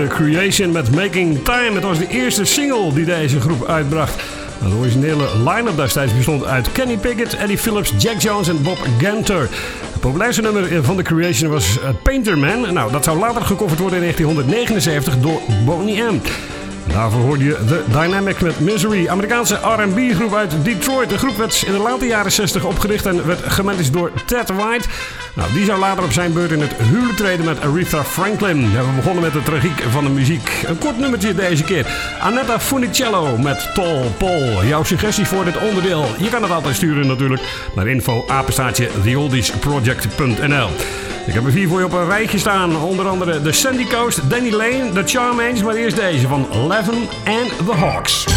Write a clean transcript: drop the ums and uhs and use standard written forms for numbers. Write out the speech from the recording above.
The Creation met Making Time. Het was de eerste single die deze groep uitbracht. De originele line-up destijds bestond uit Kenny Pickett, Eddie Phillips, Jack Jones en Bob Ganter. Het populairste nummer van The Creation was Painter Man. Nou, dat zou later gecoverd worden in 1979 door Boney M. Daarvoor hoorde je The Dynamic met Misery, Amerikaanse R&B groep uit Detroit. De groep werd in de late jaren 60 opgericht en werd gemanaged door Ted White. Nou, die zou later op zijn beurt in het huwelijk treden met Aretha Franklin. Ja, we begonnen met de tragiek van de muziek. Een kort nummertje deze keer. Annetta Funicello met Tall Paul. Jouw suggesties voor dit onderdeel? Je kan het altijd sturen natuurlijk naar info@theoldiesproject.nl. Ik heb er 4 voor je op een rijtje staan. Onder andere The Sandy Coast, Danny Lane, The Charmaines. Maar eerst deze van Levin and the Hawks.